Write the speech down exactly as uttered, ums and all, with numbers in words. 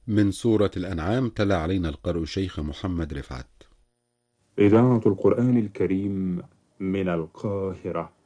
من سورة الأنعام تلا علينا القارئ الشيخ محمد رفعت. إذاعة القرآن الكريم من القاهرة.